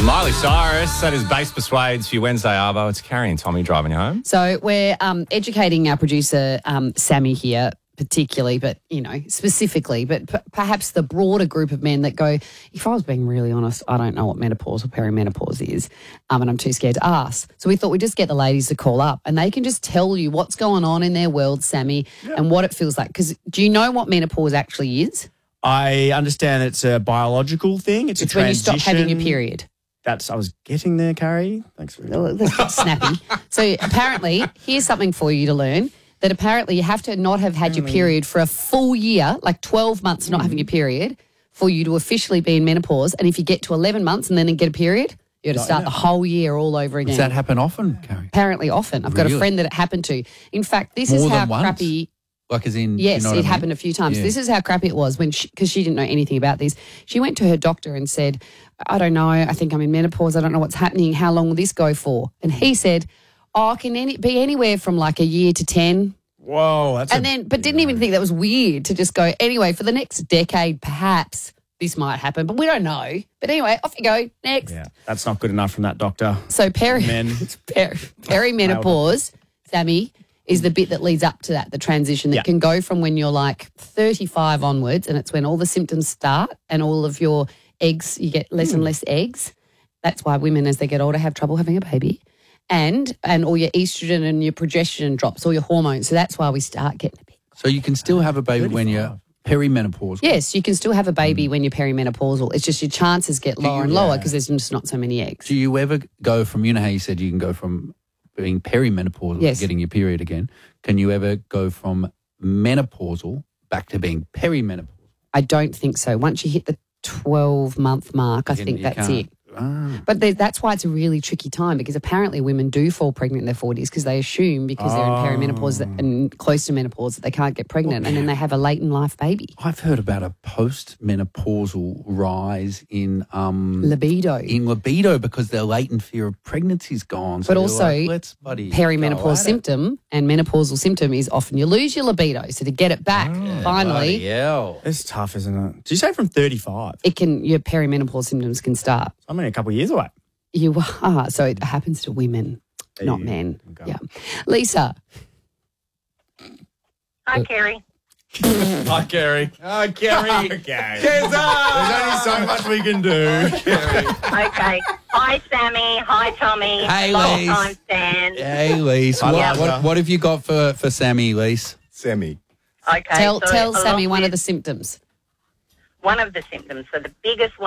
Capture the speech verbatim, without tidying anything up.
Miley Cyrus, that is Bass Persuades for your Wednesday Arvo. It's Carrie and Tommy driving you home. So we're um, educating our producer, um, Sammy, here particularly, but, you know, specifically, but p- perhaps the broader group of men that go, if I was being really honest, I don't know what menopause or perimenopause is, um, and I'm too scared to ask. So we thought we'd just get the ladies to call up and they can just tell you what's going on in their world, Sammy, yeah. and what it feels like. Because do you know what menopause actually is? I understand it's a biological thing. It's, it's a when transition. you stop having your period. That's I was getting there, Carrie. Thanks for That's snappy. So apparently, here's something for you to learn, that apparently you have to not have had your period for a full year, like twelve months not mm. having your period, for you to officially be in menopause. And if you get to eleven months and then get a period, you got to start the whole year all over again. Does that happen often, Carrie? Apparently often. I've really? got a friend that it happened to. In fact, this More is how than once? crappy... Like as in, yes, you know it what I happened mean? a few times. Yeah. This is how crappy it was when because she, she didn't know anything about this. She went to her doctor and said, I don't know, I think I'm in menopause, I don't know what's happening, how long will this go for? And he said, oh, it can any, be anywhere from like a year to ten. Whoa. That's and a, then, but didn't even think that was weird to just go, anyway, for the next decade, perhaps this might happen, but we don't know. But anyway, off you go, next. Yeah, that's not good enough from that doctor. So peri- Men. per- perimenopause, Sammy, is the bit that leads up to that, the transition that yeah. can go from when you're like thirty-five onwards, and it's when all the symptoms start and all of your eggs, you get less mm. and less eggs. That's why women, as they get older, have trouble having a baby. And and all your estrogen and your progesterone drops, all your hormones. So that's why we start getting a bit. So you can still have a baby when you're perimenopausal? Yes, you can still have a baby mm. when you're perimenopausal. It's just your chances get lower you, and lower because yeah. there's just not so many eggs. Do you ever go from, you know how you said you can go from being perimenopausal yes. to getting your period again. Can you ever go from menopausal back to being perimenopausal? I don't think so. Once you hit the twelve-month mark, I you think can, that's can't. it. Ah. But that's why it's a really tricky time because apparently women do fall pregnant in their forties because they assume because oh. they're in perimenopause that, and close to menopause that they can't get pregnant well, and then they have a late in life baby. I've heard about a post-menopausal rise in um, libido. In libido because their latent fear of pregnancy is gone. So but also like, Let's, buddy, perimenopause symptom and menopausal symptom is often you lose your libido. So to get it back, oh, finally. Yeah. It's tough, isn't it? Did you say from thirty-five? It can, your perimenopause symptoms can start. I'm only a couple of years away. You are. So it happens to women, hey, not men. Okay. Yeah. Lisa. Hi, Carrie. Hi, Carrie. Hi, Carrie. Okay. There's only so much we can do. Carrie. Okay. Hi, Sammy. Hi, Tommy. Hey, Long Lise. time fan. Hey, Lise. Hi, What, Lisa. what, what have you got for, for Sammy, Lise? Sammy. Okay. Tell, so tell along Sammy one with of the symptoms. One of the symptoms. So the biggest one.